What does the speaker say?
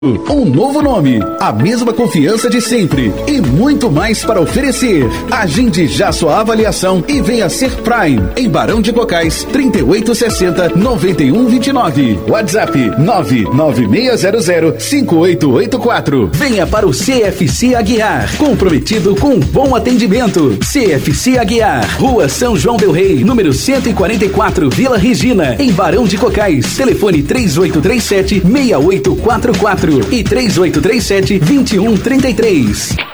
Um novo nome, a mesma confiança de sempre e muito mais para oferecer. Agende já sua avaliação e venha ser Prime em Barão de Cocais, 3860-9129. WhatsApp 996005884. Venha para o CFC Aguiar, comprometido com bom atendimento. CFC Aguiar, Rua São João del Rei, número 144, Vila Regina, em Barão de Cocais. Telefone 3837-6844 e 3837-2133.